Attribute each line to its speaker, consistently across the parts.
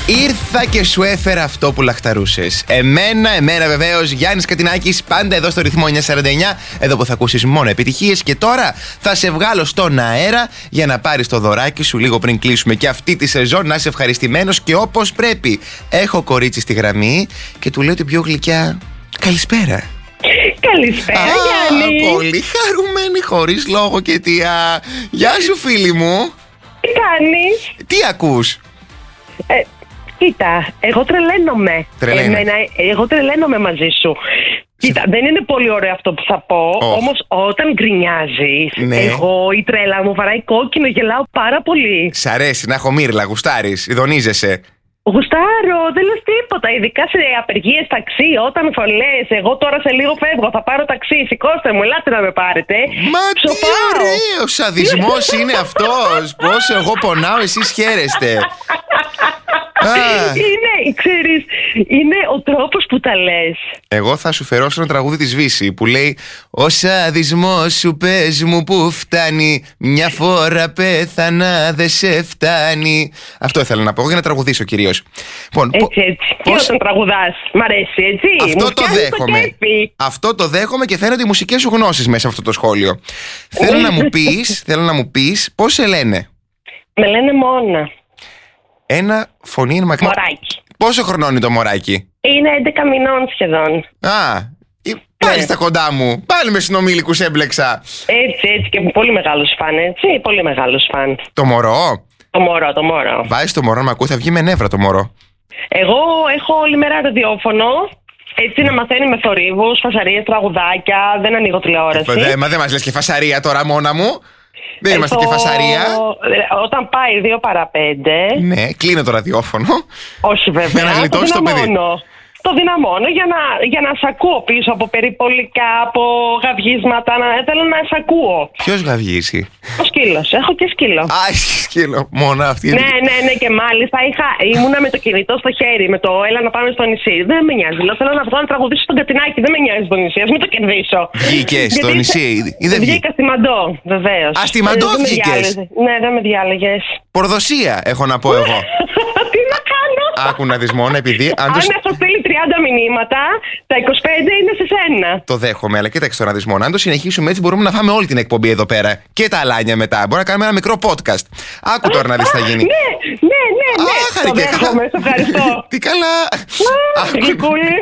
Speaker 1: Ήρθα και σου έφερα αυτό που λαχταρούσες. Εμένα βεβαίως, Γιάννης Κατινάκης, πάντα εδώ στο ρυθμό 949, εδώ που θα ακούσεις μόνο επιτυχίες. Και τώρα θα σε βγάλω στον αέρα για να πάρεις το δωράκι σου λίγο πριν κλείσουμε και αυτή τη σεζόν. Να είσαι ευχαριστημένος και όπως πρέπει. Έχω κορίτσι στη γραμμή και του λέω την πιο γλυκιά καλησπέρα.
Speaker 2: Καλησπέρα, Γιάννη.
Speaker 1: Πολύ χαρούμενη, χωρίς λόγο και αιτία. Γεια σου, φίλη μου.
Speaker 2: Τι κάνεις?
Speaker 1: Τι ακούς?
Speaker 2: Κοίτα, εγώ τρελαίνομαι. Εγώ τρελαίνομαι μαζί σου. Κοίτα, δεν είναι πολύ ωραίο αυτό που θα πω, όμως όταν γκρινιάζεις,
Speaker 1: ναι.
Speaker 2: εγώ η τρέλα μου βαράει κόκκινο, γελάω πάρα πολύ.
Speaker 1: Σ' αρέσει να έχω μύρλα, γουστάρεις, ειδονίζεσαι.
Speaker 2: Γουστάρω, δεν λες τίποτα. Ειδικά σε απεργίες ταξί, όταν λες, εγώ τώρα σε λίγο φεύγω, θα πάρω ταξί. Σηκώστε μου, ελάτε να με πάρετε.
Speaker 1: Μα τι ωραίος σαδισμός είναι αυτός. Πόσο εγώ πονάω, εσείς χαίρεστε.
Speaker 2: Είναι ο τρόπος που τα λες.
Speaker 1: Εγώ θα σου φερώσω ένα τραγούδι της Βύση που λέει «Ο σαδισμός σου πες μου που φτάνει, μια φορά πέθανα δε σε φτάνει». Αυτό ήθελα να πω για να τραγουδήσω κυρίως.
Speaker 2: Έτσι. Και όταν τραγουδάς, μ' αρέσει, έτσι.
Speaker 1: Αυτό το δέχομαι. Αυτό το δέχομαι και φαίνονται οι μουσικές σου γνώσεις μέσα σε αυτό το σχόλιο. Θέλω να μου πεις πώς σε λένε.
Speaker 2: Με λένε Μόνα.
Speaker 1: Ένα φωνή είναι μακριά.
Speaker 2: Μωράκι.
Speaker 1: Πόσο χρονών είναι το μωράκι?
Speaker 2: Είναι 11 μηνών σχεδόν.
Speaker 1: Πάλι στα κοντά μου. Πάλι με συνομήλικους έμπλεξα.
Speaker 2: Έτσι και πολύ μεγάλος φαν, έτσι. Πολύ μεγάλος φαν.
Speaker 1: Το μωρό?
Speaker 2: Το μωρό.
Speaker 1: Βάζεις το μωρό να ακούει, θα βγει με νεύρα το μωρό.
Speaker 2: Εγώ έχω όλη μέρα ραδιόφωνο. Έτσι να μαθαίνει με θορύβους, φασαρίες, τραγουδάκια. Δεν ανοίγω τηλεόραση.
Speaker 1: Μα δεν μας λες και φασαρία τώρα μόνα μου. Δεν είμαστε και φασαρία.
Speaker 2: Όταν πάει 2 παρά 5.
Speaker 1: Ναι, κλείνω το ραδιόφωνο.
Speaker 2: Όχι βέβαια.
Speaker 1: Για να γλιτώσει το παιδί.
Speaker 2: Το δυναμώνω για να σ' ακούω πίσω από περιπολικά, από γαυγίσματα. Θέλω να σ' ακούω.
Speaker 1: Ποιος γαυγίζει?
Speaker 2: Ο σκύλος. Έχω και σκύλο.
Speaker 1: Έχει σκύλο. Μόνο αυτή.
Speaker 2: Ναι. Και μάλιστα ήμουνα με το κινητό στο χέρι, με το έλα να πάμε στο νησί. Δεν με νοιάζει. Θέλω να βγω να τραγουδήσω στον Κατινάκη. Δεν με νοιάζει το νησί. Ας μην το κερδίσω.
Speaker 1: Βγήκε στο νησί ή δεν
Speaker 2: βγήκα στη Μαντό, βεβαίως.
Speaker 1: Α, στη Μαντό βγήκες?
Speaker 2: Ναι, δεν με διάλεγες.
Speaker 1: Πορδοσία έχω να πω εγώ.
Speaker 2: Τι να κάνω?
Speaker 1: Άκου να δεις μόνο επειδή.
Speaker 2: Αν έχω στείλει 30 μηνύματα, τα 25 είναι σε σένα.
Speaker 1: Το δέχομαι, αλλά κοίταξε τώρα να δεις μόνο. Αν το συνεχίσουμε έτσι, μπορούμε να φάμε όλη την εκπομπή εδώ πέρα. Και τα αλάνια μετά. Μπορούμε να κάνουμε ένα μικρό podcast. Άκου τώρα να δεις τι θα γίνει.
Speaker 2: Ναι. Το δέχομαι, σε ευχαριστώ.
Speaker 1: Τι καλά.
Speaker 2: Γλυκούλη.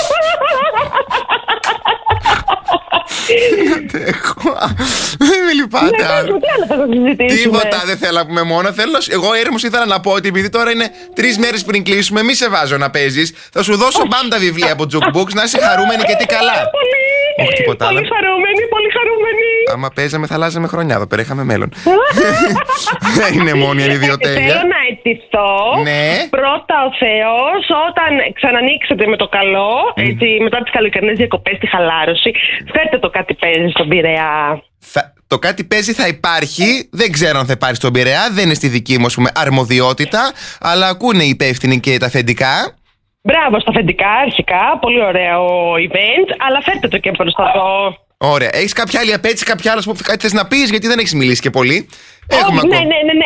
Speaker 1: Δεν με λυπάται.
Speaker 2: Τι άλλο θα συζητήσουμε?
Speaker 1: Τίποτα δεν θέλω να πούμε μόνο. Εγώ έρημος ήθελα να πω ότι επειδή τώρα είναι 3 μέρες πριν κλείσουμε, μη σε βάζω να παίζεις. Θα σου δώσω μπαμ τα βιβλία από Jukebox να είσαι χαρούμενη και τι καλά. Όχι τίποτα άλλο.
Speaker 2: Πολύ χαρούμενη.
Speaker 1: Άμα παίζαμε θα αλλάζαμε χρονιά εδώ πέρα, είχαμε μέλλον. Δεν είναι μόνο η ιδιοτέλεια.
Speaker 2: Θέλω να αιτηθώ.
Speaker 1: Ναι.
Speaker 2: Πρώτα ο Θεός, όταν ξανανοίξετε με το καλό, έτσι, μετά τις καλοκαιρινές διακοπές, τη χαλάρωση, φέρτε το κάτι παίζει στον Πειραιά.
Speaker 1: Το κάτι παίζει θα υπάρχει. Δεν ξέρω αν θα υπάρχει στον Πειραιά. Δεν είναι στη δική μου αρμοδιότητα. Αλλά ακούνε οι υπεύθυνοι και τα αφεντικά.
Speaker 2: Μπράβο στα αφεντικά, αρχικά. Πολύ ωραίο event. Αλλά φέρτε το και μπροστά το.
Speaker 1: Ωραία. Έχεις κάποια άλλη απέτηση, κάποια άλλα που κάτι θες να πεις, γιατί δεν έχεις μιλήσει και πολύ.
Speaker 2: Ναι.